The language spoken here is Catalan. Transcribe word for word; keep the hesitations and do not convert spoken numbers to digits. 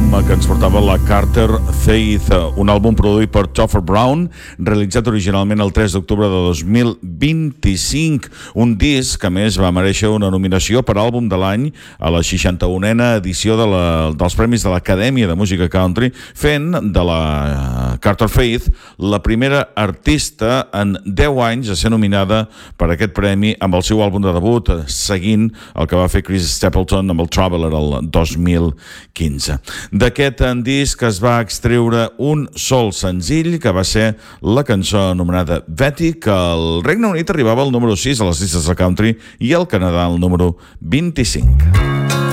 àlbum que ens portava la Carter Faith, un àlbum produït per Topher Brown, realitzat originalment el tres d'octubre de dos mil vint-i-cinc, un disc que a més va mereixer una nominació per àlbum de l'any a la seixanta-unena edició de la, dels Premis de l'Acadèmia de Música Country, fent de la Carter Faith la primera artista en deu anys a ser nominada per aquest premi amb el seu àlbum de debut, seguint el que va fer Chris Stapleton amb el Traveler el dos mil quinze. D'aquest disc es va extreure un sol senzill, que va ser la cançó anomenada Betty, que al Regne Unit arribava al número sis a les llistes de country i al Canadà al número vint-i-cinc.